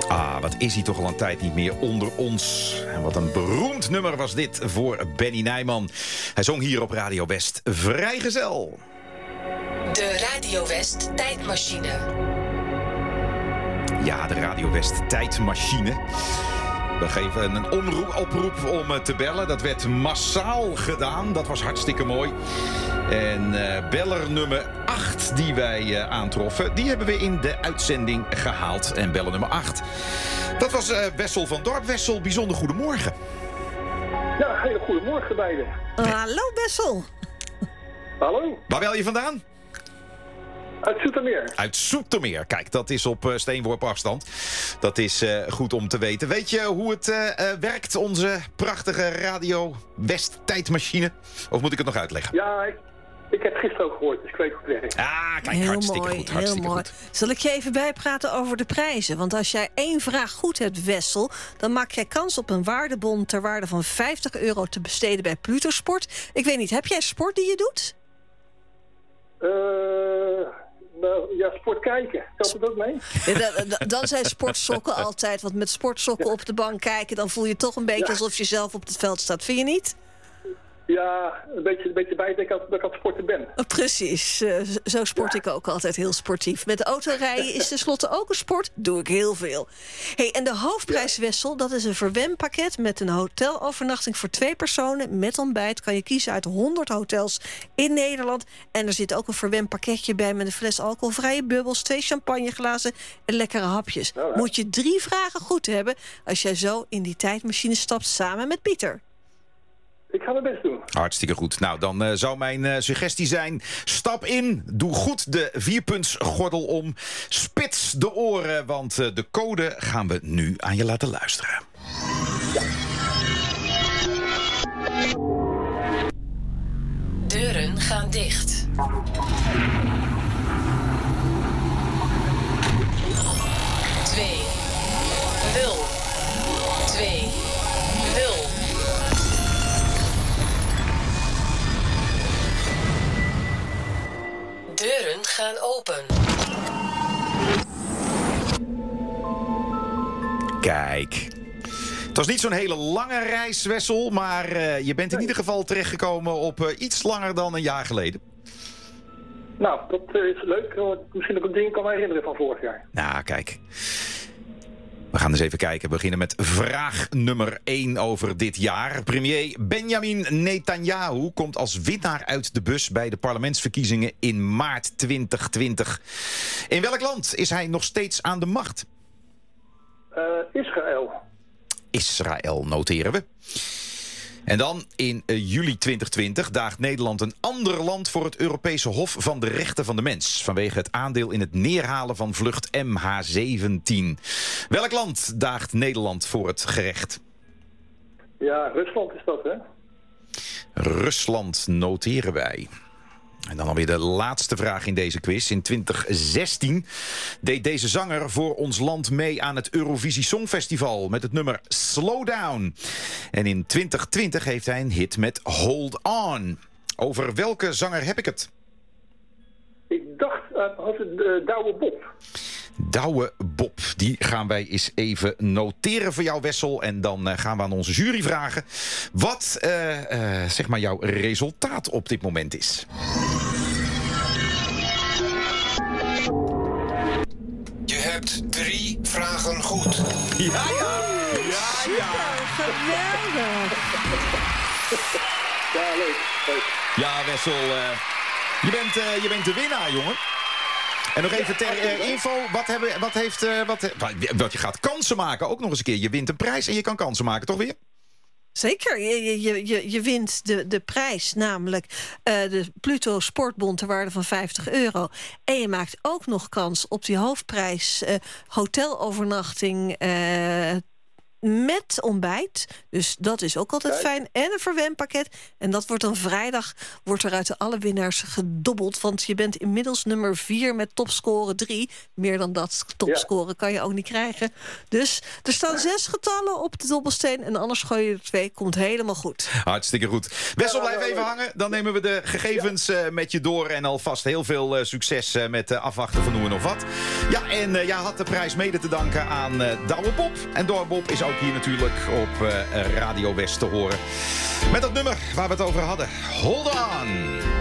Wat is hij toch al een tijd niet meer onder ons. En wat een beroemd nummer was dit voor Benny Nijman. Hij zong hier op Radio West Vrijgezel. De Radio West tijdmachine. Ja, de Radio West tijdmachine. We geven een oproep om te bellen. Dat werd massaal gedaan. Dat was hartstikke mooi. En beller nummer 8 die wij aantroffen, die hebben we in de uitzending gehaald. En beller nummer 8, dat was Wessel van Dorp. Wessel, bijzonder goedemorgen. Ja, hele goedemorgen beiden. Hallo Wessel. Hallo. Waar bel je vandaan? Uit Zoetermeer. Uit Zoetermeer. Kijk, dat is op steenworp afstand. Dat is goed om te weten. Weet je hoe het werkt, onze prachtige Radio West tijdmachine? Of moet ik het nog uitleggen? Ja, ik heb gisteren ook gehoord, dus ik weet hoe het werkt. Kijk, heel hartstikke mooi, goed. Hartstikke heel mooi. goed. Zal ik je even bijpraten over de prijzen? Want als jij 1 vraag goed hebt, Wessel, dan maak jij kans op een waardebon ter waarde van €50 te besteden bij Pluto Sport. Ik weet niet, heb jij sport die je doet? Nou, ja, sport kijken. Telt het ook mee? Ja, dan zijn sportsokken altijd. Want met sportsokken op de bank kijken, dan voel je toch een beetje alsof je zelf op het veld staat. Vind je niet? Ja, een beetje bijdenken dat ik aan het sporten ben. Precies, zo sport ik ook altijd heel sportief. Met de autorijden is tenslotte ook een sport, doe ik heel veel. Hey, en de hoofdprijswissel, dat is een verwenpakket met een hotelovernachting voor 2 personen. Met ontbijt kan je kiezen uit 100 hotels in Nederland. En er zit ook een verwenpakketje bij met een fles alcoholvrije bubbels, 2 champagneglazen en lekkere hapjes. Oh, ja. Moet je 3 vragen goed hebben als jij zo in die tijdmachine stapt samen met Pieter. Ik ga mijn best doen. Hartstikke goed. Nou, dan zou mijn suggestie zijn, stap in, doe goed de 4-puntsgordel om, spits de oren, want de code gaan we nu aan je laten luisteren. Deuren gaan dicht. 2, 0, 2, 0. Deuren gaan open. Kijk. Het was niet zo'n hele lange reis, Wessel, maar je bent in ieder geval terechtgekomen op iets langer dan een jaar geleden. Nou, dat is leuk. Misschien dat ik een ding kan herinneren van vorig jaar. Nou, kijk. We gaan eens even kijken. We beginnen met vraag nummer 1 over dit jaar. Premier Benjamin Netanyahu komt als winnaar uit de bus bij de parlementsverkiezingen in maart 2020. In welk land is hij nog steeds aan de macht? Israël. Israël noteren we. En dan in juli 2020 daagt Nederland een ander land voor het Europese Hof van de Rechten van de Mens, vanwege het aandeel in het neerhalen van vlucht MH17. Welk land daagt Nederland voor het gerecht? Ja, Rusland is dat, hè? Rusland noteren wij. En dan alweer de laatste vraag in deze quiz. In 2016 deed deze zanger voor ons land mee aan het Eurovisie Songfestival met het nummer Slow Down. En in 2020 heeft hij een hit met Hold On. Over welke zanger heb ik het? Ik dacht, was het Douwe Bob? Douwe Bob, die gaan wij eens even noteren voor jou, Wessel. En dan gaan we aan onze jury vragen wat zeg maar jouw resultaat op dit moment is. Je hebt 3 vragen goed. Ja. Geweldig. Ja, leuk. Ja, Wessel, je bent de winnaar, jongen. En nog even ter info, wat je gaat kansen maken, ook nog eens een keer. Je wint een prijs en je kan kansen maken, toch weer? Zeker, Je wint de prijs, namelijk de Pluto Sportbon ter waarde van €50. En je maakt ook nog kans op die hoofdprijs hotelovernachting met ontbijt. Dus dat is ook altijd fijn. En een verwenpakket. En dat wordt dan vrijdag, wordt er uit alle winnaars gedobbeld. Want je bent inmiddels nummer 4 met topscore 3. Meer dan dat topscore kan je ook niet krijgen. Dus er staan 6 getallen op de dobbelsteen. En anders gooi je er 2. Komt helemaal goed. Hartstikke goed. Wessel, blijf even hangen. Dan nemen we de gegevens met je door. En alvast heel veel succes met afwachten van hoe en of wat. Ja, en jij had de prijs mede te danken aan Douwe Bob. En Douwe Bob is ook hier natuurlijk op Radio West te horen. Met dat nummer waar we het over hadden. Hold on!